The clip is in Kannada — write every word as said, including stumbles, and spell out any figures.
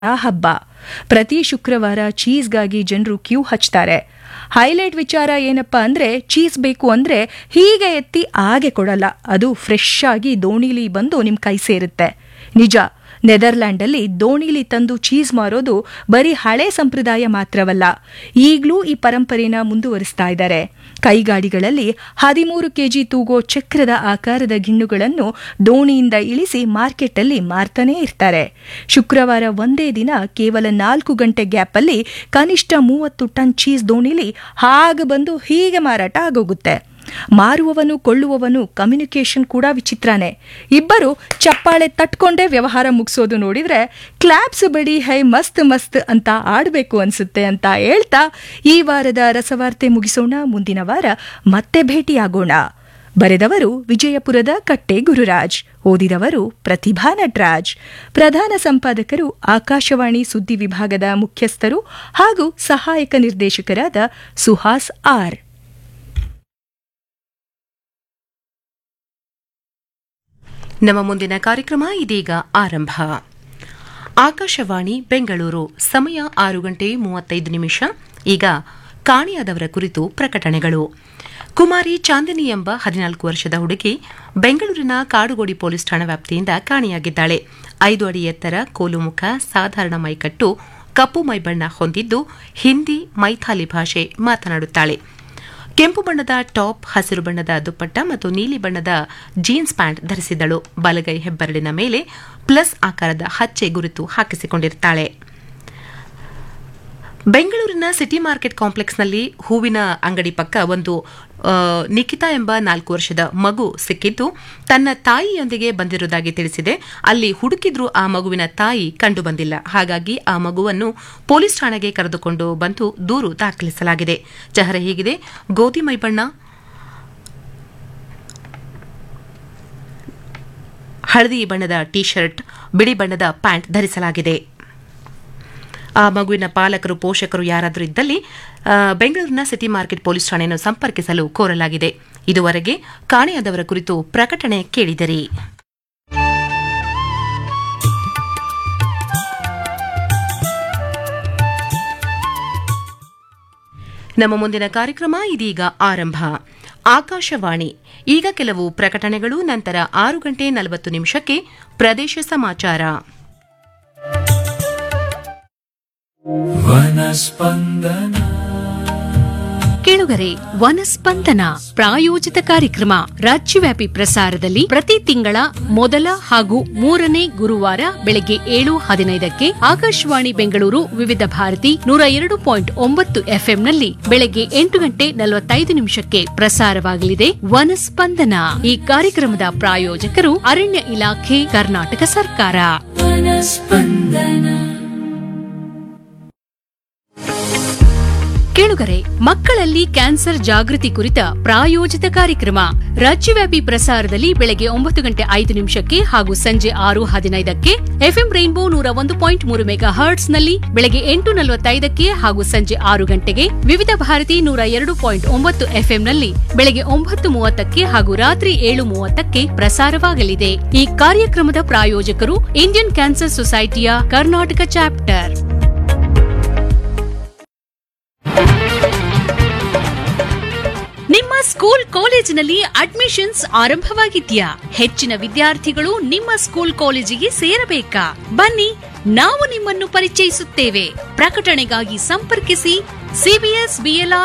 ಆ ಹಬ್ಬ. ಪ್ರತಿ ಶುಕ್ರವಾರ ಚೀಸ್ಗಾಗಿ ಜನರು ಕ್ಯೂ ಹಚ್ತಾರೆ. ಹೈಲೈಟ್ ವಿಚಾರ ಏನಪ್ಪಾ ಅಂದ್ರೆ ಚೀಸ್ ಬೇಕು ಅಂದ್ರೆ ಹೀಗೆ ಎತ್ತಿ ಹಾಗೆ ಕೊಡಲ್ಲ, ಅದು ಫ್ರೆಶ್ ಆಗಿ ದೋಣಿಲಿ ಬಂದು ನಿಮ್ ಕೈ ಸೇರುತ್ತೆ. ನಿಜ, ನೆದರ್ಲ್ಯಾಂಡಲ್ಲಿ ದೋಣಿಲಿ ತಂದು ಚೀಸ್ ಮಾರೋದು ಬರೀ ಹಳೆ ಸಂಪ್ರದಾಯ ಮಾತ್ರವಲ್ಲ, ಈಗಲೂ ಈ ಪರಂಪರೆನ ಮುಂದುವರಿಸ್ತಾ ಇದ್ದಾರೆ. ಕೈಗಾಡಿಗಳಲ್ಲಿ ಹದಿಮೂರು ಕೆಜಿ ತೂಗೋ ಚಕ್ರದ ಆಕಾರದ ಗಿಣ್ಣುಗಳನ್ನು ದೋಣಿಯಿಂದ ಇಳಿಸಿ ಮಾರ್ಕೆಟಲ್ಲಿ ಮಾರ್ತಾನೇ ಇರ್ತಾರೆ. ಶುಕ್ರವಾರ ಒಂದೇ ದಿನ ಕೇವಲ ನಾಲ್ಕು ಗಂಟೆ ಗ್ಯಾಪಲ್ಲಿ ಕನಿಷ್ಠ ಮೂವತ್ತು ಟನ್ ಚೀಸ್ ದೋಣಿಲಿ ಹಾಗೆ ಬಂದು ಹೀಗೆ ಮಾರಾಟ ಆಗೋಗುತ್ತೆ. ಮಾರುವವನು ಕೊಳ್ಳುವವನು ಕಮ್ಯುನಿಕೇಶನ್ ಕೂಡ ವಿಚಿತ್ರನೇ. ಇಬ್ಬರು ಚಪ್ಪಾಳೆ ತಟ್ಕೊಂಡೇ ವ್ಯವಹಾರ ಮುಗಿಸೋದು ನೋಡಿದ್ರೆ ಕ್ಲಾಪ್ಸ್ ಬಡಿ ಹೈ ಮಸ್ತ್ ಮಸ್ತ್ ಅಂತ ಆಡಬೇಕು ಅನ್ಸುತ್ತೆ ಅಂತ ಹೇಳ್ತಾ ಈ ವಾರದ ರಸವಾರ್ತೆ ಮುಗಿಸೋಣ. ಮುಂದಿನ ವಾರ ಮತ್ತೆ ಭೇಟಿಯಾಗೋಣ. ಬರೆದವರು ವಿಜಯಪುರದ ಕಟ್ಟೆ ಗುರುರಾಜ್, ಓದಿದವರು ಪ್ರತಿಭಾ ನಟರಾಜ್. ಪ್ರಧಾನ ಸಂಪಾದಕರು ಆಕಾಶವಾಣಿ ಸುದ್ದಿ ವಿಭಾಗದ ಮುಖ್ಯಸ್ಥರು ಹಾಗೂ ಸಹಾಯಕ ನಿರ್ದೇಶಕರಾದ ಸುಹಾಸ್ ಆರ್. ನಮ್ಮ ಮುಂದಿನ ಕಾರ್ಯಕ್ರಮ ಇದೀಗ ಆರಂಭ. ಆಕಾಶವಾಣಿ ಬೆಂಗಳೂರು, ಸಮಯ ಆರು ಗಂಟೆ ಮೂವತ್ತೈದು ನಿಮಿಷ. ಈಗ ಕಾಣೆಯಾದವರ ಕುರಿತು ಪ್ರಕಟಣೆಗಳು. ಕುಮಾರಿ ಚಾಂದಿನಿ ಎಂಬ ಹದಿನಾಲ್ಕು ವರ್ಷದ ಹುಡುಗಿ ಬೆಂಗಳೂರಿನ ಕಾಡುಗೋಡಿ ಪೊಲೀಸ್ ಠಾಣಾ ವ್ಯಾಪ್ತಿಯಿಂದ ಕಾಣೆಯಾಗಿದ್ದಾಳೆ. ಐದು ಅಡಿ ಎತ್ತರ, ಕೋಲು ಮುಖ, ಸಾಧಾರಣ ಮೈಕಟ್ಟು, ಕಪ್ಪು ಮೈಬಣ್ಣ ಹೊಂದಿದ್ದು ಹಿಂದಿ, ಮೈಥಾಲಿ ಭಾಷೆ ಮಾತನಾಡುತ್ತಾಳೆ. ಕೆಂಪು ಬಣ್ಣದ ಟಾಪ್, ಹಸಿರು ಬಣ್ಣದ ದುಪ್ಪಟ್ಟ ಮತ್ತು ನೀಲಿ ಬಣ್ಣದ ಜೀನ್ಸ್ ಪ್ಯಾಂಟ್ ಧರಿಸಿದ್ದಳು. ಬಲಗೈ ಹೆಬ್ಬೆರಳಿನ ಮೇಲೆ ಪ್ಲಸ್ ಆಕಾರದ ಹಚ್ಚೆ ಗುರುತು ಹಾಕಿಸಿಕೊಂಡಿರುತ್ತಾಳೆ. ಬೆಂಗಳೂರಿನ ಸಿಟಿ ಮಾರ್ಕೆಟ್ ಕಾಂಪ್ಲೆಕ್ಸ್ನಲ್ಲಿ ಹೂವಿನ ಅಂಗಡಿ ಪಕ್ಕ ಒಂದು ನಿಖಿತಾ ಎಂಬ ನಾಲ್ಕು ವರ್ಷದ ಮಗು ಸಿಕ್ಕಿದ್ದು ತನ್ನ ತಾಯಿಯೊಂದಿಗೆ ಬಂದಿರುವುದಾಗಿ ತಿಳಿಸಿದೆ. ಅಲ್ಲಿ ಹುಡುಕಿದ್ರೂ ಆ ಮಗುವಿನ ತಾಯಿ ಕಂಡು ಬಂದಿಲ್ಲ. ಹಾಗಾಗಿ ಆ ಮಗುವನ್ನು ಪೊಲೀಸ್ ಠಾಣೆಗೆ ಕರೆದುಕೊಂಡು ಬಂದು ದೂರು ದಾಖಲಿಸಲಾಗಿದೆ. ಚಹರೆ ಹೀಗಿದೆ: ಗೋಧಿ ಮೈಬಣ್ಣ, ಹಳದಿ ಬಣ್ಣದ ಟಿ ಶರ್ಟ್, ಬಿಳಿ ಬಣ್ಣದ ಪ್ಯಾಂಟ್ ಧರಿಸಲಾಗಿದೆ. ಆ ಮಗುವಿನ ಪಾಲಕರು, ಪೋಷಕರು ಯಾರಾದರೂ ಇದ್ದಲ್ಲಿ ಬೆಂಗಳೂರಿನ ಸಿಟಿ ಮಾರ್ಕೆಟ್ ಪೊಲೀಸ್ ಠಾಣೆಯನ್ನು ಸಂಪರ್ಕಿಸಲು ಕೋರಲಾಗಿದೆ. ಇದುವರೆಗೆ ಕಾಣೆಯಾದವರ ಕುರಿತು ಪ್ರಕಟಣೆ ಕೇಳಿದಿರಿ. ನಮ್ಮ ಮುಂದಿನ ಕಾರ್ಯಕ್ರಮ ಇದೀಗ ಆರಂಭ. ಆಕಾಶವಾಣಿ. ಈಗ ಕೆಲವು ಪ್ರಕಟಣೆಗಳು, ನಂತರ ಆರು ಗಂಟೆ ನಲವತ್ತು ನಿಮಿಷಕ್ಕೆ ಪ್ರದೇಶ ಸಮಾಚಾರ. ವನಸ್ಪಂದನ ಕೇಳುಗರೆ, ವನಸ್ಪಂದನ ಪ್ರಾಯೋಜಿತ ಕಾರ್ಯಕ್ರಮ ರಾಜ್ಯವ್ಯಾಪಿ ಪ್ರಸಾರದಲ್ಲಿ ಪ್ರತಿ ತಿಂಗಳ ಮೊದಲ ಹಾಗೂ ಮೂರನೇ ಗುರುವಾರ ಬೆಳಗ್ಗೆ ಏಳು ಹದಿನೈದಕ್ಕೆ ಆಕಾಶವಾಣಿ ಬೆಂಗಳೂರು ವಿವಿಧ ಭಾರತಿ ನೂರ ಎರಡು ಪಾಯಿಂಟ್ ಒಂಬತ್ತು ಎಫ್ಎಂನಲ್ಲಿ ಬೆಳಗ್ಗೆ ಎಂಟು ಗಂಟೆ ನಲವತ್ತೈದು ನಿಮಿಷಕ್ಕೆ ಪ್ರಸಾರವಾಗಲಿದೆ ವನಸ್ಪಂದನ. ಈ ಕಾರ್ಯಕ್ರಮದ ಪ್ರಾಯೋಜಕರು ಅರಣ್ಯ ಇಲಾಖೆ, ಕರ್ನಾಟಕ ಸರ್ಕಾರ. ಕೇಳುಗರೆ, ಮಕ್ಕಳಲ್ಲಿ ಕ್ಯಾನ್ಸರ್ ಜಾಗೃತಿ ಕುರಿತ ಪ್ರಾಯೋಜಿತ ಕಾರ್ಯಕ್ರಮ ರಾಜ್ಯವ್ಯಾಪಿ ಪ್ರಸಾರದಲ್ಲಿ ಬೆಳಗ್ಗೆ ಒಂಬತ್ತು ಗಂಟೆ ಐದು ನಿಮಿಷಕ್ಕೆ ಹಾಗೂ ಸಂಜೆ ಆರು ಹದಿನೈದಕ್ಕೆ ಎಫ್ಎಂ ರೈನ್ಬೋ ನೂರ ಒಂದು ಪಾಯಿಂಟ್ ಮೂರು ಮೆಗಾ ಹರ್ಟ್ಸ್ನಲ್ಲಿ ಬೆಳಗ್ಗೆ ಎಂಟು ನಲವತ್ತೈದಕ್ಕೆ ಹಾಗೂ ಸಂಜೆ ಆರು ಗಂಟೆಗೆ ವಿವಿಧ ಭಾರತಿ ನೂರ ಎರಡು ಪಾಯಿಂಟ್ ಒಂಬತ್ತು ಎಫ್ಎಂನಲ್ಲಿ ಬೆಳಗ್ಗೆ ಒಂಬತ್ತು ಮೂವತ್ತಕ್ಕೆ ಹಾಗೂ ರಾತ್ರಿ ಏಳು ಮೂವತ್ತಕ್ಕೆ ಪ್ರಸಾರವಾಗಲಿದೆ. ಈ ಕಾರ್ಯಕ್ರಮದ ಪ್ರಾಯೋಜಕರು ಇಂಡಿಯನ್ ಕ್ಯಾನ್ಸರ್ ಸೊಸೈಟಿಯ ಕರ್ನಾಟಕ ಚಾಪ್ಟರ್. ನಿಮ್ಮ ಸ್ಕೂಲ್ ಕಾಲೇಜಿನಲ್ಲಿ ಅಡ್ಮಿಷನ್ಸ್ ಆರಂಭವಾಗಿದ್ಯಾ? ಹೆಚ್ಚಿನ ವಿದ್ಯಾರ್ಥಿಗಳು ನಿಮ್ಮ ಸ್ಕೂಲ್ ಕಾಲೇಜಿಗೆ ಸೇರಬೇಕಾ? ಬನ್ನಿ, ನಾವು ನಿಮ್ಮನ್ನು ಪರಿಚಯಿಸುತ್ತೇವೆ. ಪ್ರಕಟಣೆಗಾಗಿ ಸಂಪರ್ಕಿಸಿ ಸಿಬಿಎಸ್ ಬಿಎಲ್ಆರ್